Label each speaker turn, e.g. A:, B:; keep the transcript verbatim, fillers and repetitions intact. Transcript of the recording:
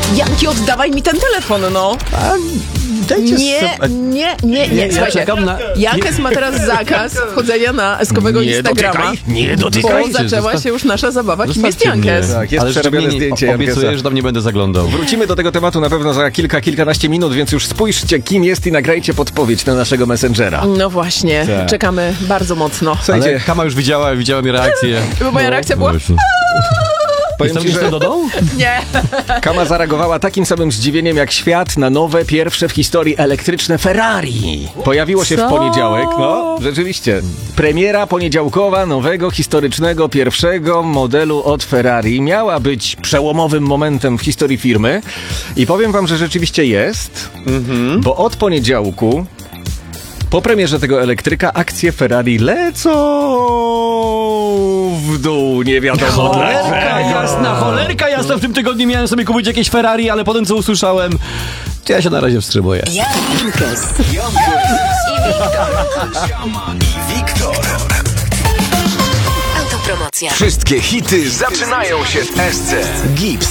A: Janki, oddawaj mi ten telefon, no.
B: A, dajcie
A: Nie,
B: sobie-
A: nie, nie, nie.
B: ja
A: Słuchajcie,
B: czekam na-
A: Jankes ma teraz zakaz wchodzenia na eskowego
B: Nie
A: Instagrama,
B: dotykaj, nie
A: bo
B: dotykajcie,
A: zaczęła
B: zostaw-
A: się już nasza zabawa, kim jest
B: Zostawcie mnie.
A: Jankes.
C: Tak, jest
B: Ale
C: przerobione
B: rzeczywiście
C: zdjęcie
B: nie-
C: Jankesa.
B: obiecuję, że tam nie będę zaglądał.
C: Wrócimy do tego tematu na pewno za kilka, kilkanaście minut, więc już spójrzcie, kim jest i nagrajcie podpowiedź na naszego Messengera.
A: No właśnie,
C: Tak.
A: czekamy bardzo mocno.
C: Słuchajcie,
B: Ale Kama już widziała, widziała mi reakcję.
A: Bo moja reakcja była,
C: powiem
B: Jestem
C: ci,
B: jeszcze
C: że
B: do domu?
A: nie.
C: Kama zareagowała takim samym zdziwieniem jak świat na nowe, pierwsze w historii elektryczne Ferrari. Pojawiło się
A: Co?
C: w poniedziałek, no rzeczywiście. Premiera poniedziałkowa nowego, historycznego, pierwszego modelu od Ferrari miała być przełomowym momentem w historii firmy i powiem wam, że rzeczywiście jest, bo od poniedziałku po premierze tego elektryka akcje Ferrari lecą w dół, nie wiadomo
B: Cholerka
C: dlaczego.
B: jasna, cholerka jasna. W tym tygodniu miałem sobie kupić jakieś Ferrari, ale potem co usłyszałem, to ja się na razie wstrzymuję.
D: Jankes.
E: i Wiktor.
D: Autopromocja.
E: Wszystkie hity zaczynają się w S C. Gibbs,